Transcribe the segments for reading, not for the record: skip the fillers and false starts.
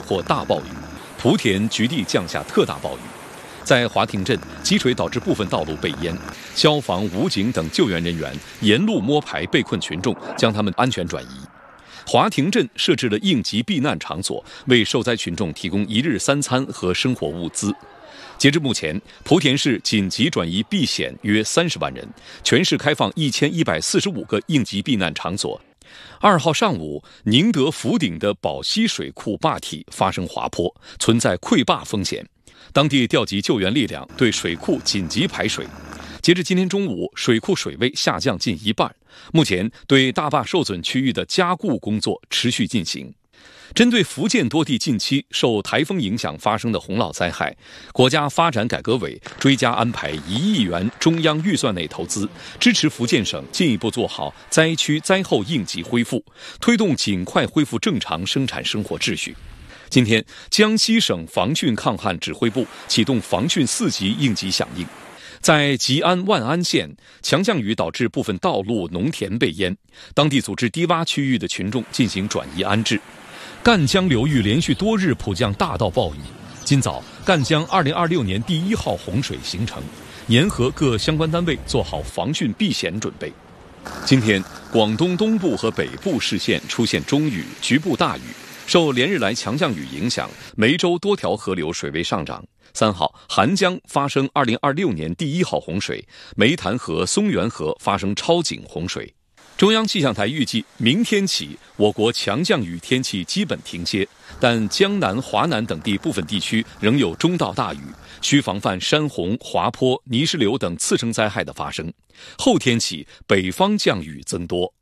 或大暴雨，莆田局地降下特大暴雨。在华亭镇，积水导致部分道路被淹，消防、武警等救援人员沿路摸排被困群众，将他们安全转移。华亭镇设置了应急避难场所，为受灾群众提供一日三餐和生活物资。截至目前，莆田市紧急转移避险约30万人，全市开放1145个应急避难场所。2号上午，宁德福鼎的宝溪水库坝体发生滑坡，存在溃坝风险。当地调集救援力量，对水库紧急排水。截至今天中午，水库水位下降近一半。目前，对大坝受损区域的加固工作持续进行。针对福建多地近期受台风影响发生的洪涝灾害，国家发展改革委追加安排1亿元中央预算内投资，支持福建省进一步做好灾区灾后应急恢复，推动尽快恢复正常生产生活秩序。今天，江西省防汛抗旱指挥部启动防汛4级应急响应。在吉安万安县，强降雨导致部分道路、农田被淹，当地组织低洼区域的群众进行转移安置。赣江流域连续多日普降大到暴雨，今早赣江2026年第1号洪水形成，沿河各相关单位做好防汛避险准备。今天，广东东部和北部市县出现中雨、局部大雨，受连日来强降雨影响，梅州多条河流水位上涨。3号，韩江发生2026年第1号洪水，梅潭河、松原河发生超警洪水。中央气象台预计，明天起我国强降雨天气基本停歇，但江南、华南等地部分地区仍有中到大雨，需防范山洪、滑坡、泥石流等次生灾害的发生。后天起，北方降雨增多。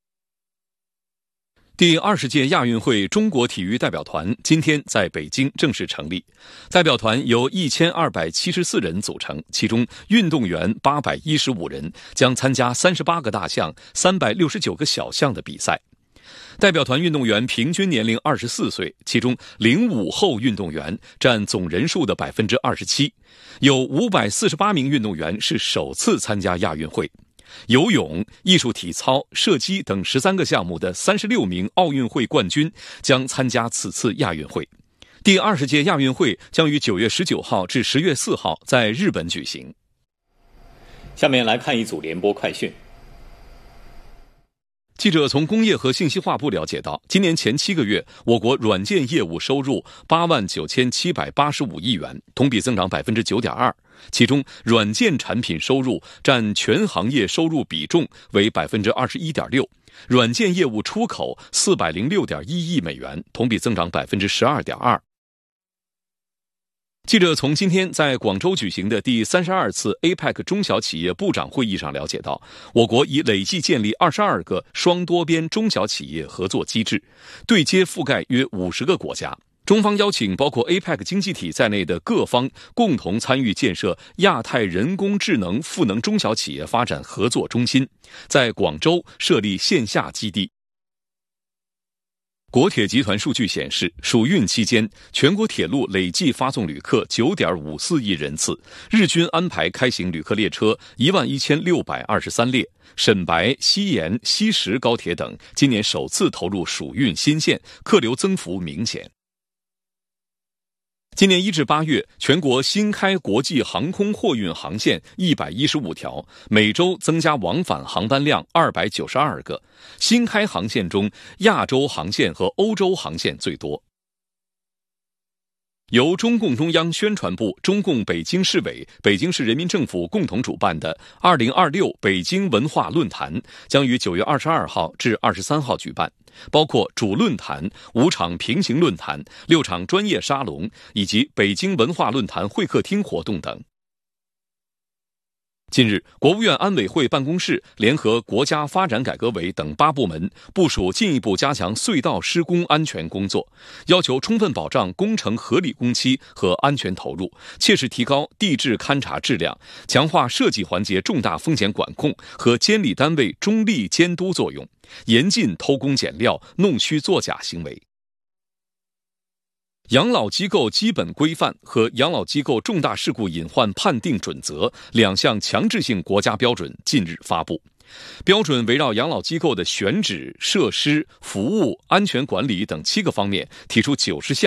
第20届亚运会中国体育代表团今天在北京正式成立，代表团由1274人组成，其中运动员815人，将参加38个大项、369个小项的比赛。代表团运动员平均年龄24岁，其中05后运动员占总人数的27%，有548名运动员是首次参加亚运会。游泳、艺术体操、射击等13个项目的36名奥运会冠军将参加此次亚运会。第20届亚运会将于9月19号至10月4号在日本举行。 下面来看一组联播快讯。 记者从工业和信息化部了解到，今年前7个月，我国软件业务收入89785亿元，同比增长9.2%。其中，软件产品收入占全行业收入比重为21.6%，软件业务出口406.1亿美元，同比增长12.2%。记者从今天在广州举行的第32次 APEC 中小企业部长会议上了解到，我国已累计建立22个双多边中小企业合作机制，对接覆盖约50个国家。中方邀请包括 APEC 经济体在内的各方共同参与建设亚太人工智能赋能中小企业发展合作中心，在广州设立线下基地。国铁集团数据显示，暑运期间，全国铁路累计发送旅客9.54亿人次，日均安排开行旅客列车11623列。沈白、西延、西石高铁等今年首次投入暑运新线，客流增幅明显。今年1至8月，全国新开国际航空货运航线115条，每周增加往返航班量292个。新开航线中，亚洲航线和欧洲航线最多。由中共中央宣传部、中共北京市委、北京市人民政府共同主办的2026北京文化论坛将于9月22号至23号举办，包括主论坛、5场平行论坛、6场专业沙龙以及北京文化论坛会客厅活动等。近日，国务院安委会办公室联合国家发展改革委等8部门部署进一步加强隧道施工安全工作，要求充分保障工程合理工期和安全投入，切实提高地质勘查质量，强化设计环节重大风险管控和监理单位中立监督作用，严禁偷工减料、弄虚作假行为。养老机构基本规范和养老机构重大事故隐患判定准则2项强制性国家标准近日发布。标准围绕养老机构的选址、设施、服务、安全管理等7个方面，提出90项